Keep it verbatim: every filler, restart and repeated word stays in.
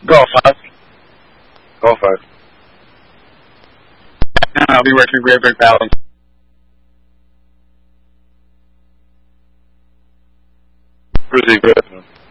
Go five. Go five. And I'll be working Great Big Balance. Proceed, go ahead.